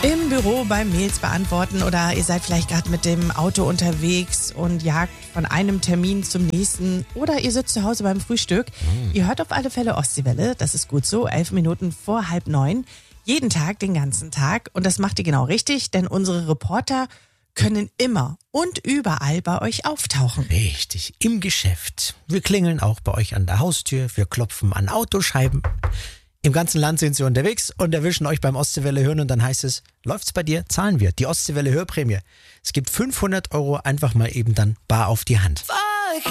Im Büro beim Mails beantworten oder ihr seid vielleicht gerade mit dem Auto unterwegs und jagt von einem Termin zum nächsten oder ihr sitzt zu Hause beim Frühstück. Ihr hört auf alle Fälle Ostseewelle, das ist gut so, 11 Minuten vor 8:30. Jeden Tag, den ganzen Tag und das macht ihr genau richtig, denn unsere Reporter können immer und überall bei euch auftauchen. Richtig, im Geschäft. Wir klingeln auch bei euch an der Haustür, wir klopfen an Autoscheiben. Im ganzen Land sind sie unterwegs und erwischen euch beim Ostseewelle hören und dann heißt es, läuft's bei dir, zahlen wir. Die Ostseewelle Hörprämie. Es gibt 500 € einfach mal eben dann bar auf die Hand.